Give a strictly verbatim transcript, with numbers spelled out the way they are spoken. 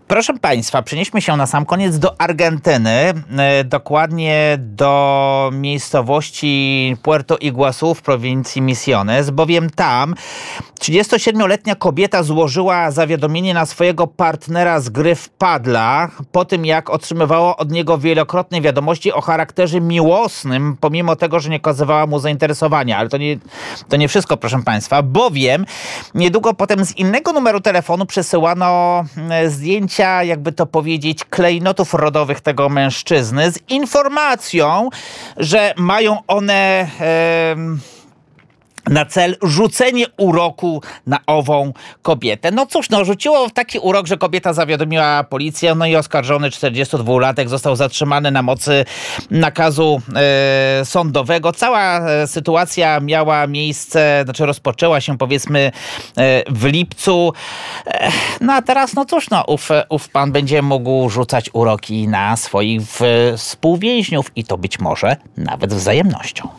Proszę Państwa, przenieśmy się na sam koniec do Argentyny, dokładnie do miejscowości Puerto Iguazú w prowincji Misiones, bowiem tam trzydziestosiedmioletnia kobieta złożyła zawiadomienie na swojego partnera z gry w padla po tym, jak otrzymywała od niego wielokrotnie wiadomości o charakterze miłosnym, pomimo tego, że nie okazywała mu zainteresowania. Ale to nie, to nie wszystko, proszę Państwa, bowiem niedługo potem z innego numeru telefonu przesyłano zdjęcia, jakby to powiedzieć, klejnotów rodowych tego mężczyzny z informacją, że mają one e, na cel rzucenie uroku na ową kobietę. No cóż, no rzuciło w taki urok, że kobieta zawiadomiła policję, no i oskarżony czterdziestodwulatek został zatrzymany na mocy nakazu e, sądowego. Cała e, sytuacja miała miejsce, znaczy rozpoczęła się powiedzmy e, w lipcu. E, no a teraz, no cóż, no ów, ów pan będzie mógł rzucać uroki na swoich w, współwięźniów i to być może nawet wzajemnością.